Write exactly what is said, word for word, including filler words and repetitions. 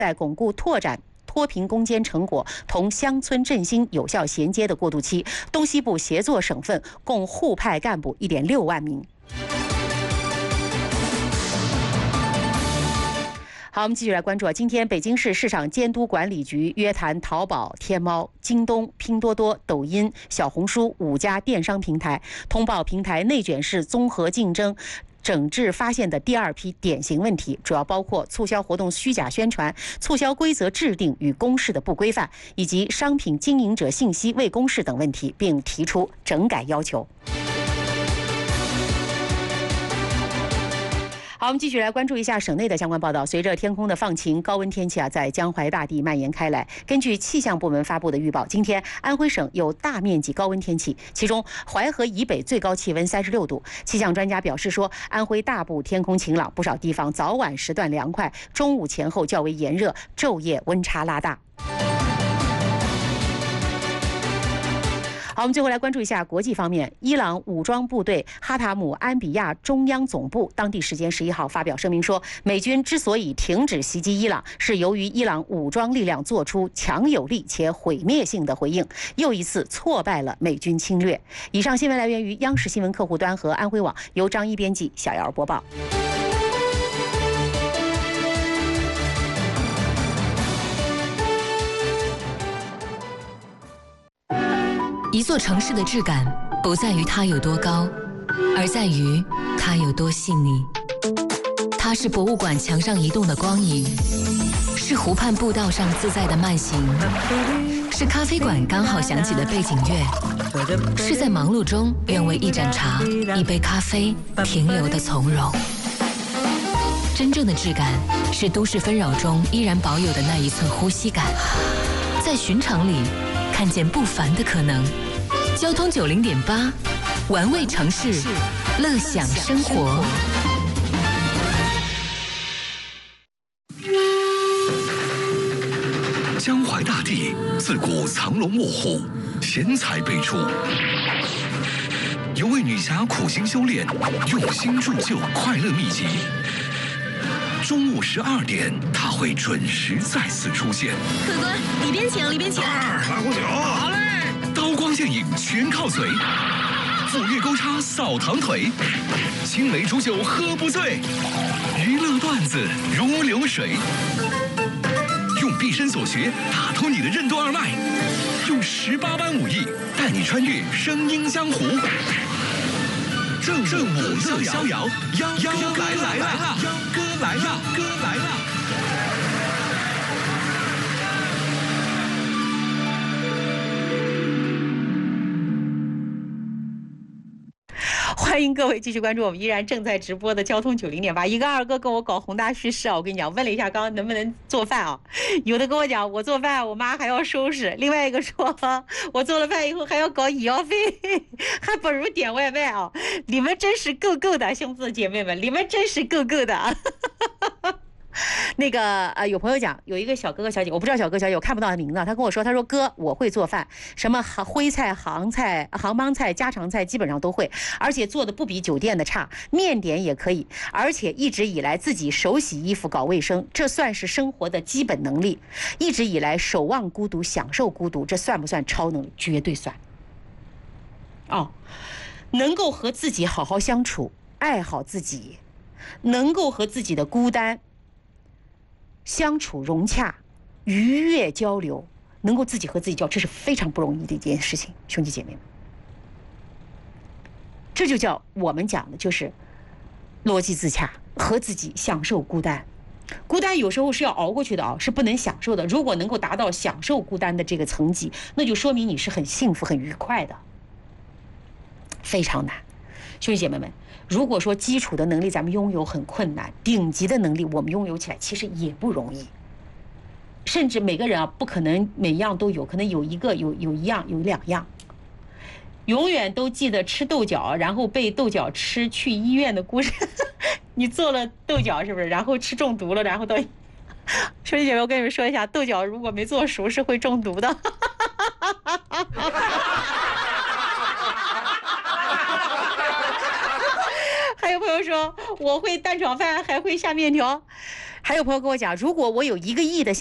在巩固拓展脱贫攻坚成果同乡村振兴有效衔接的过渡期，东西部协作省份共互派干部 一点六万名。好，我们继续来关注啊。今天，北京市市场监督管理局约谈淘宝、天猫、京东、拼多多、抖音、小红书五家电商平台，通报平台内卷式综合竞争整治发现的第二批典型问题，主要包括促销活动虚假宣传、促销规则制定与公示的不规范，以及商品经营者信息未公示等问题，并提出整改要求。好，我们继续来关注一下省内的相关报道。随着天空的放晴，高温天气啊在江淮大地蔓延开来。根据气象部门发布的预报，今天安徽省有大面积高温天气，其中淮河以北最高气温三十六度。气象专家表示说，安徽大部天空晴朗，不少地方早晚时段凉快，中午前后较为炎热，昼夜温差拉大。好，我们最后来关注一下国际方面。伊朗武装部队哈塔姆安比亚中央总部当地时间十一号发表声明说，美军之所以停止袭击伊朗，是由于伊朗武装力量做出强有力且毁灭性的回应，又一次挫败了美军侵略。以上新闻来源于央视新闻客户端和安徽网，由张一编辑，小姚播报。 一座城市的质感不在于它有多高，而在于它有多细腻。它是博物馆墙上移动的光影，是湖畔步道上自在的慢行，是咖啡馆刚好响起的背景乐，是在忙碌中愿为一盏茶、一杯咖啡停留的从容。真正的质感是都市纷扰中依然保有的那一寸呼吸感，在寻常里看见不凡的可能。交通九零点八，玩味城市，乐享生活。 江淮大地自古藏龙卧虎，贤才辈出。有位女侠苦心修炼，用心铸就快乐秘籍。中午十二点，她会准时再次出现。 客官，里边请，里边请。 来壶酒。好嘞。刀光剑影全靠嘴，斧钺钩叉扫堂腿，青梅煮酒喝不醉，娱乐段子如流水。用毕生所学打通你的任督二脉，用十八般武艺带你穿越声音江湖。正正午乐逍遥，幺幺哥来了，幺哥来了，哥来了。 欢迎各位继续关注我们依然正在直播的交通九零点八。一个二哥跟我搞宏大叙事啊，我跟你讲，问了一下刚刚能不能做饭啊？有的跟我讲我做饭，我妈还要收拾；另外一个说我做了饭以后还要搞医药费，还不如点外卖啊！你们真是够够的，兄弟姐妹们，你们真是够够的。那个呃，有朋友讲有一个小哥哥小姐，我不知道小哥小姐，我看不到他名字，他跟我说，他说哥，我会做饭，什么徽菜、杭菜、杭帮菜、家常菜基本上都会，而且做的不比酒店的差，面点也可以，而且一直以来自己手洗衣服、搞卫生，这算是生活的基本能力。一直以来守望孤独、享受孤独，这算不算超能力？绝对算。哦，能够和自己好好相处，爱好自己，能够和自己的孤单相处融洽，愉悦交流，能够自己和自己交，这是非常不容易的一件事情，兄弟姐妹们。这就叫我们讲的就是逻辑自洽，和自己享受孤单。孤单有时候是要熬过去的啊，是不能享受的。如果能够达到享受孤单的这个层级，那就说明你是很幸福、很愉快的。非常难，兄弟姐妹们。如果说基础的能力咱们拥有很困难，顶级的能力我们拥有起来其实也不容易。甚至每个人啊，不可能每样都有，可能有一个有有一样有两样。永远都记得吃豆角，然后被豆角吃去医院的故事。你做了豆角是不是？然后吃中毒了，然后到兄弟姐妹，我跟你们说一下，豆角如果没做熟是会中毒的。还有朋友说我会蛋炒饭，还会下面条。还还有朋友跟我讲，如果我有一个亿的